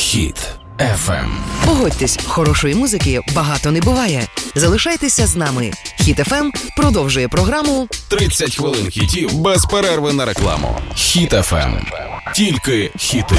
Хіт FM. Погодьтесь, хорошої музики багато не буває. Залишайтеся з нами. Хіт FM продовжує програму 30 хвилин хітів без перерви на рекламу. Хіт FM. Тільки хіти.